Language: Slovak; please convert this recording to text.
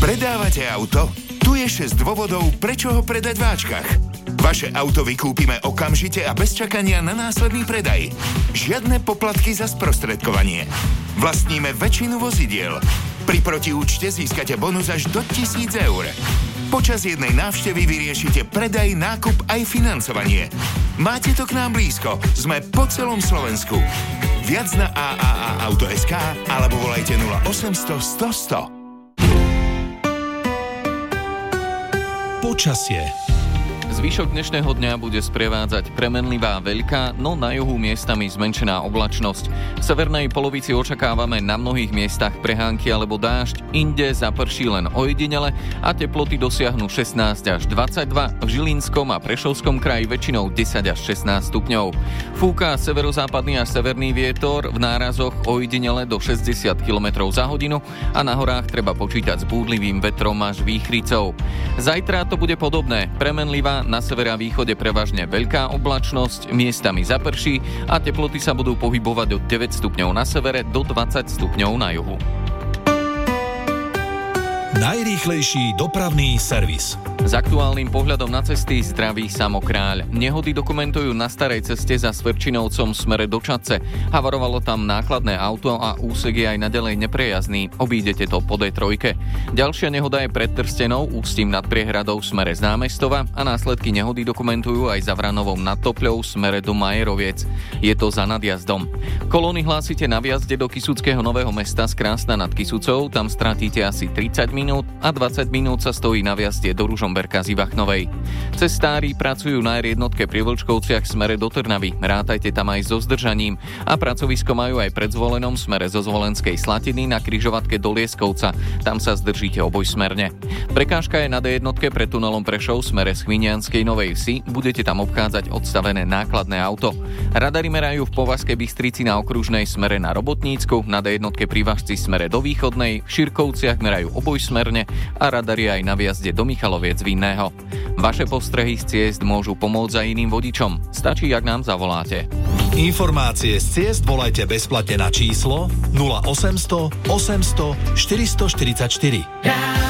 Predávate auto? Tu je 6 dôvodov, prečo ho predať v Ačkach. Vaše auto vykúpime okamžite a bez čakania na následný predaj. Žiadne poplatky za sprostredkovanie. Vlastníme väčšinu vozidiel. Pri protiúčte získate bonus až do 1 000 eur. Počas jednej návštevy vyriešite predaj, nákup aj financovanie. Máte to k nám blízko. Sme po celom Slovensku. Viac na AAA-auto.sk alebo volajte 0800 100 100. Počasie. Zvyšok dnešného dňa bude sprevádzať premenlivá veľká, no na juhu miestami zmenšená oblačnosť. V severnej polovici očakávame na mnohých miestach prehánky alebo dážď, inde zaprší len ojedinele a teploty dosiahnu 16 až 22, v Žilinskom a Prešovskom kraji väčšinou 10 až 16 stupňov. Fúka severozápadný až severný vietor, v nárazoch ojedinele do 60 km za hodinu a na horách treba počítať s búdlivým vetrom až výchricou. Zajtra to bude podobné, premenlivá, na severe a východe prevažne veľká oblačnosť, miestami zaprší a teploty sa budú pohybovať od 9 stupňov na severe do 20 stupňov na juhu. Najrýchlejší dopravný servis. S aktuálnym pohľadom na cesty zdraví Samokráľ. Nehody dokumentujú na starej ceste za Sverčinovcom smere do Čadce. Havarovalo tam nákladné auto a úsek je aj naďalej neprejazdný. Obídete to po D3. Ďalšia nehoda je pred Trstenou, Ústím nad Priehradou smere z Námestova a následky nehody dokumentujú aj za Vranovom nad Topľou smere do Majeroviec. Je to za nadjazdom. Kolóny hlásite na vjazde do Kysuckého Nového Mesta z Krásna nad Kysucou, tam stratíte asi 30 minút a 20 minút sa stojí na vjazde do Ružomberka z Ivachnovej. Cestári pracujú na R1 pri Vlčkovciach smere do Trnavy. Rátajte tam aj so zdržaním a pracovisko majú aj pred Zvolenom smere zo Zvolenskej Slatiny na križovatke do Lieskovca. Tam sa zdržíte obojsmerne. Prekážka je na D1 pred tunelom Prešov smere z Chvíňanskej Novej Vsi. Budete tam obchádzať odstavené nákladné auto. Radary merajú v Považskej Bystrici na okružnej smere na Robotnícku, na D1 pri Važci smere do Východnej, v Širkovciach merajú obojsmerne a radary aj na vjazde do Michaloviec Vinného. Vaše postrehy z ciest môžu pomôcť aj iným vodičom. Stačí, ak nám zavoláte. Informácie z ciest volajte bezplatne na číslo 0800 800 444.